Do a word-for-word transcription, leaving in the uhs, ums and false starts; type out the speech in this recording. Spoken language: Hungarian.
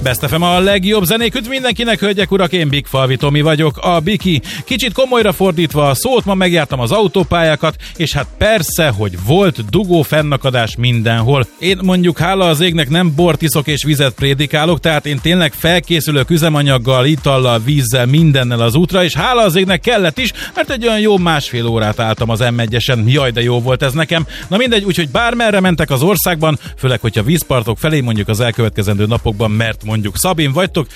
Best ef em a legjobb zenék, üdv mindenkinek, hölgyek, urak, én Big Falvi Tomi vagyok, a Biki. Kicsit komolyra fordítva a szót, ma megjártam az autópályákat, és hát persze, hogy volt dugó fennakadás mindenhol. Én mondjuk hála az égnek nem bort iszok és vizet prédikálok, tehát én tényleg felkészülök üzemanyaggal, itallal, vízzel, mindennel az útra, és hála az égnek kellett is, mert egy olyan jó másfél órát álltam az em egyesen, jaj de jó volt ez nekem. Na mindegy, úgyhogy bármerre mentek az országban, főleg hogyha vízpartok felé mondjuk az elkövetkezendő napokban, mert mondjuk Szabin vagytok,